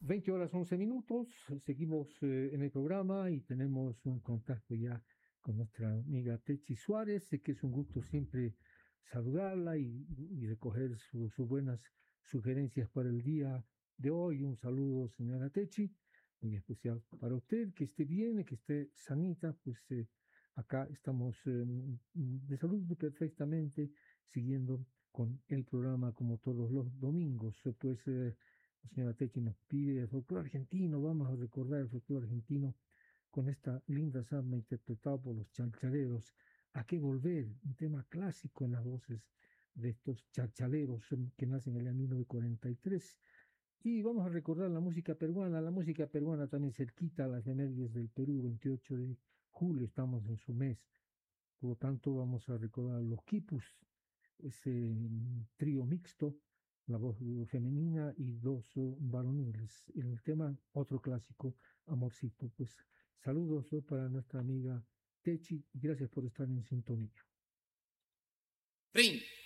20 horas 11 minutos, seguimos en el programa y tenemos un contacto ya con nuestra amiga Techi Suárez. Sé que es un gusto siempre saludarla y recoger sus buenas sugerencias para el día de hoy. Un saludo, señora Techi, muy especial para usted, que esté bien, que esté sanita, pues acá estamos de salud perfectamente, siguiendo con el programa como todos los domingos. Pues la señora Techi nos pide el folclore argentino, vamos a recordar el folclore argentino con esta linda samba interpretada por los chalchaleros. ¿A qué volver? Un tema clásico en las voces de estos chalchaleros que nacen en el año 1943. Y vamos a recordar la música peruana también cerquita a las efemérides del Perú, 28 de julio, estamos en su mes. Por lo tanto, vamos a recordar los quipus, ese trío mixto, la voz femenina y dos varoniles. El tema, otro clásico, Amorcito. Pues saludos para nuestra amiga Techi y gracias por estar en sintonía. Ring.